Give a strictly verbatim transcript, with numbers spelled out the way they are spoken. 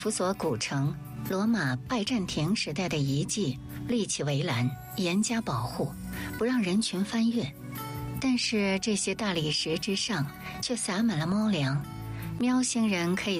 弗所古城，罗马拜占庭时代的遗迹，立起围栏，严加保护，不让人群翻越。但是这些大理石之上却洒满了猫粮，喵星人可以